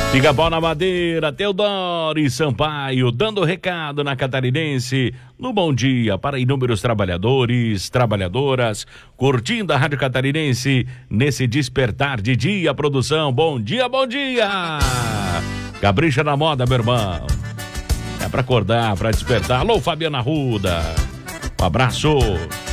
Pica-pau na madeira, Teodoro e Sampaio, dando recado na Catarinense, no bom dia para inúmeros trabalhadores, trabalhadoras, curtindo a Rádio Catarinense, nesse despertar de dia, produção, bom dia, bom dia! Capricha na moda, meu irmão, é pra acordar, pra despertar, alô Fabiana Arruda, um abraço!